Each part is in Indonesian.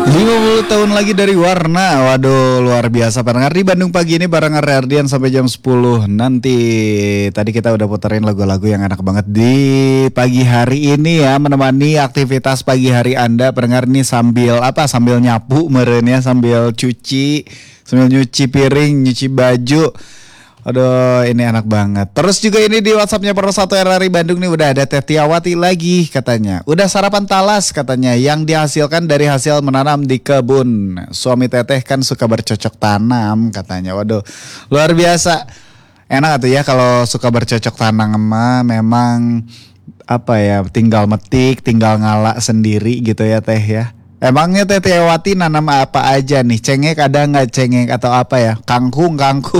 50 tahun lagi dari Warna. Waduh, luar biasa pendengar di Bandung pagi ini bareng Ardian sampai jam 10 nanti. Tadi kita udah puterin lagu-lagu yang enak banget di pagi hari ini ya, menemani aktivitas pagi hari Anda pendengar nih sambil apa? Sambil nyapu merenya, sambil nyuci piring, nyuci baju. Aduh, ini enak banget. Terus juga ini di WhatsAppnya Persatu RRI Bandung nih udah ada Tetiawati lagi katanya. Udah sarapan talas katanya yang dihasilkan dari hasil menanam di kebun. Suami Teteh kan suka bercocok tanam katanya. Waduh, luar biasa. Enak tuh ya kalau suka bercocok tanam mah memang apa ya, tinggal metik, tinggal ngalak sendiri gitu ya Teh ya. Emangnya Tetiawati nanam apa aja nih? Cengek ada nggak cengek atau apa ya? Kangkung.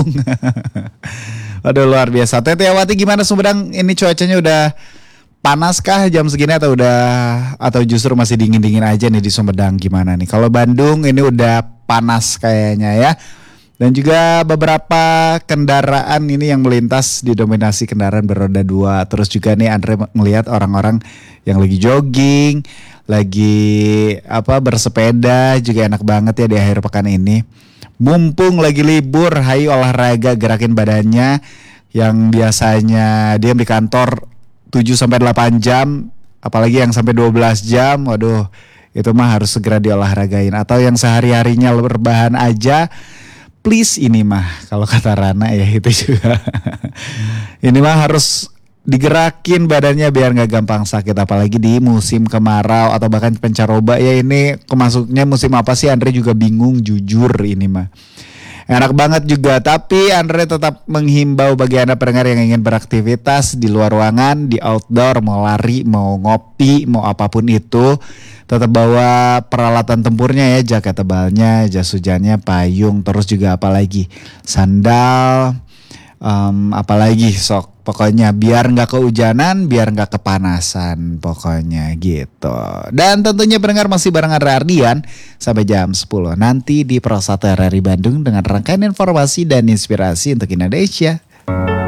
Waduh, luar biasa. Tetiawati gimana Sumedang? Ini cuacanya udah panas kah jam segini atau justru masih dingin-dingin aja nih di Sumedang gimana nih? Kalau Bandung ini udah panas kayaknya ya. Dan juga beberapa kendaraan ini yang melintas didominasi kendaraan beroda 2. Terus juga nih Andre melihat orang-orang yang lagi jogging, lagi bersepeda juga enak banget ya di akhir pekan ini. Mumpung lagi libur, hayu olahraga, gerakin badannya yang biasanya diam di kantor 7 sampai 8 jam, apalagi yang sampai 12 jam. Waduh, itu mah harus segera diolahragain. Atau yang sehari-harinya berbahan aja, please ini mah kalau kata Rana ya itu juga. Ini mah harus digerakin badannya biar nggak gampang sakit, apalagi di musim kemarau atau bahkan pancaroba ya. Ini kemasuknya musim apa sih Andre juga bingung jujur ini mah. Enak banget juga, tapi Andre tetap menghimbau bagi Anda pendengar yang ingin beraktivitas di luar ruangan, di outdoor, mau lari, mau ngopi, mau apapun itu, tetap bawa peralatan tempurnya ya, jaket tebalnya, jas hujannya, payung, terus juga apalagi sandal, apalagi sok. Pokoknya biar nggak kehujanan, biar nggak kepanasan, pokoknya gitu. Dan tentunya pendengar masih barengan Ardian sampai jam 10 nanti di Persatu RRI Bandung dengan rangkaian informasi dan inspirasi untuk Indonesia.